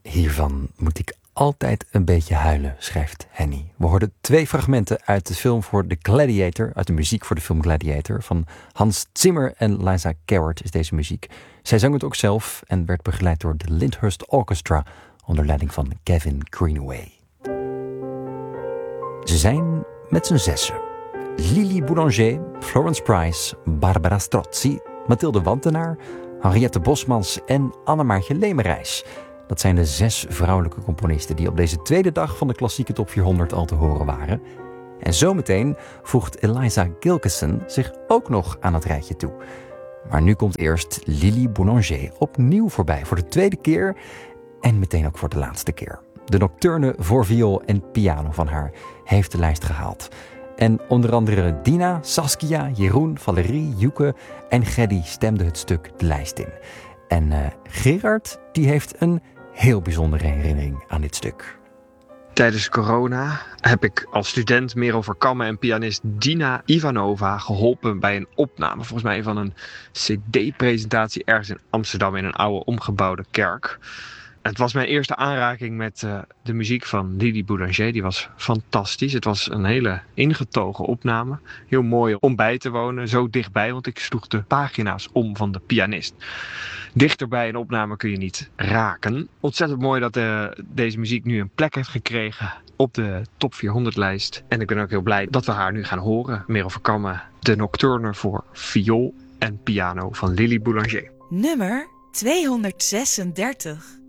Hiervan moet ik altijd een beetje huilen, schrijft Henny. We hoorden 2 fragmenten uit de film voor The Gladiator, uit de muziek voor de film Gladiator. Van Hans Zimmer en Liza Garrett is deze muziek. Zij zong het ook zelf en werd begeleid door de Lyndhurst Orchestra onder leiding van Kevin Greenaway. Ze zijn met z'n 6. Lili Boulanger, Florence Price, Barbara Strozzi, Mathilde Wantenaar, Henriette Bosmans en Annemaartje Lemerijs. Dat zijn de 6 vrouwelijke componisten die op deze tweede dag van de klassieke top 400 al te horen waren. En zometeen voegt Eliza Gilkyson zich ook nog aan het rijtje toe. Maar nu komt eerst Lili Boulanger opnieuw voorbij voor de tweede keer en meteen ook voor de laatste keer. De nocturne voor viool en piano van haar heeft de lijst gehaald. En onder andere Dina, Saskia, Jeroen, Valerie, Joeke en Geddy stemden het stuk de lijst in. En Gerard die heeft een heel bijzondere herinnering aan dit stuk. Tijdens corona heb ik als student Merel Verkammen en pianist Dina Ivanova geholpen bij een opname. Volgens mij van een cd-presentatie ergens in Amsterdam in een oude omgebouwde kerk. Het was mijn eerste aanraking met de muziek van Lili Boulanger. Die was fantastisch. Het was een hele ingetogen opname. Heel mooi om bij te wonen. Zo dichtbij, want ik sloeg de pagina's om van de pianist. Dichter bij een opname kun je niet raken. Ontzettend mooi dat deze muziek nu een plek heeft gekregen op de top 400 lijst. En ik ben ook heel blij dat we haar nu gaan horen. Merel Verkammen, de nocturne voor viool en piano van Lili Boulanger. Nummer 236.